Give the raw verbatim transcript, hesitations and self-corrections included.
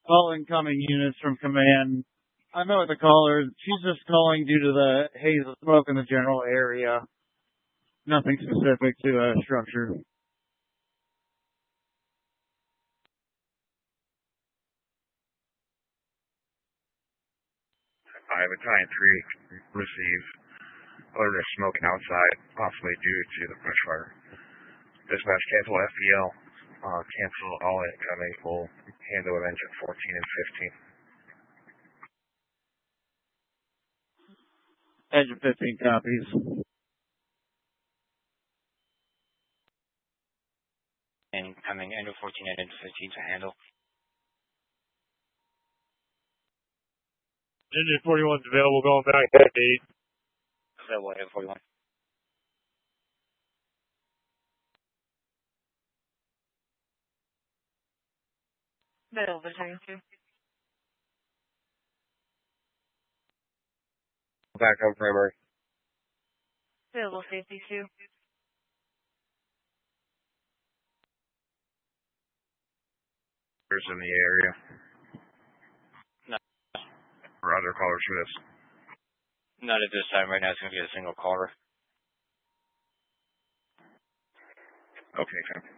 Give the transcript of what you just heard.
All incoming units from command. I met with the caller. She's just calling due to the haze of smoke in the general area. Nothing specific to a structure. I have Battalion three receive odor smoking outside, possibly due to the brush fire. Dispatch cancel F P L. Uh, cancel all incoming. We'll handle with engine fourteen and fifteen. Engine fifteen copies. Incoming engine fourteen and engine fifteen to handle. Engine forty-one's available, going back at eight. Available engine forty-one. Middle Battalion two. Back on primary. Available safety two. There's in the area. No. Or other callers for this. Not at this time. Right now, it's going to be a single caller. Okay, fine.